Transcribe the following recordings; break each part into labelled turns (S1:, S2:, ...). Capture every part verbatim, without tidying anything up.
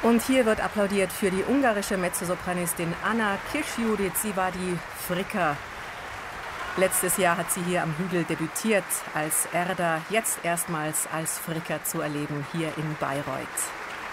S1: Und hier wird applaudiert für die ungarische Mezzosopranistin Anna Kis-Judit. Sie war die Fricka. Letztes Jahr hat sie hier am Hügel debütiert als Erda, jetzt erstmals als Fricka zu erleben hier in Bayreuth.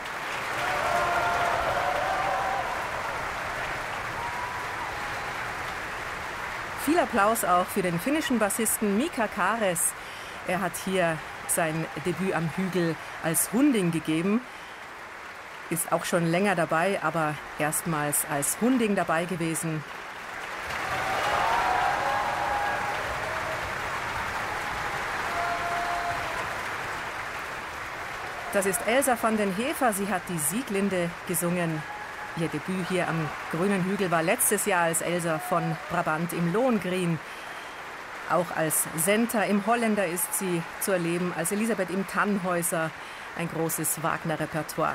S1: Viel Applaus auch für den finnischen Bassisten Mika Kares. Er hat hier sein Debüt am Hügel als Hunding gegeben. Ist auch schon länger dabei, aber erstmals als Hunding dabei gewesen. Das ist Elsa van den Heever. Sie hat die Sieglinde gesungen. Ihr Debüt hier am Grünen Hügel war letztes Jahr als Elsa von Brabant im Lohengrin. Auch als Senta im Holländer ist sie zu erleben, als Elisabeth im Tannhäuser. Ein großes Wagner-Repertoire.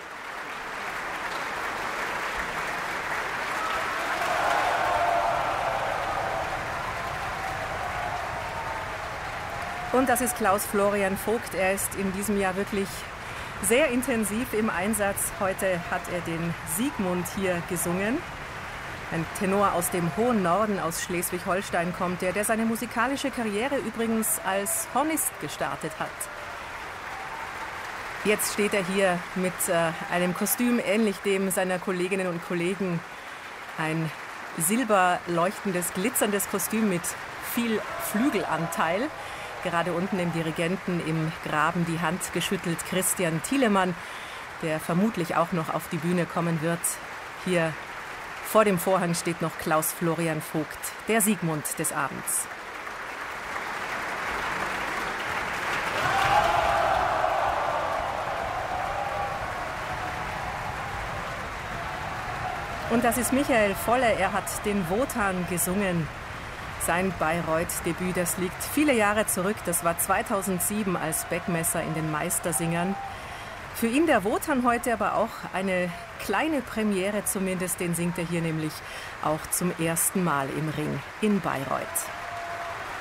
S1: Und das ist Klaus Florian Vogt. Er ist in diesem Jahr wirklich sehr intensiv im Einsatz. Heute hat er den Siegmund hier gesungen. Ein Tenor aus dem hohen Norden, aus Schleswig-Holstein kommt der, der seine musikalische Karriere übrigens als Hornist gestartet hat. Jetzt steht er hier mit äh, einem Kostüm ähnlich dem seiner Kolleginnen und Kollegen. Ein silberleuchtendes, glitzerndes Kostüm mit viel Flügelanteil. Gerade unten im Dirigenten im Graben die Hand geschüttelt Christian Thielemann, der vermutlich auch noch auf die Bühne kommen wird. Hier vor dem Vorhang steht noch Klaus Florian Vogt, der Siegmund des Abends. Und das ist Michael Volle, er hat den Wotan gesungen. Sein Bayreuth-Debüt, das liegt viele Jahre zurück. Das war zweitausendsieben als Beckmesser in den Meistersingern. Für ihn der Wotan heute aber auch eine kleine Premiere zumindest. Den singt er hier nämlich auch zum ersten Mal im Ring in Bayreuth.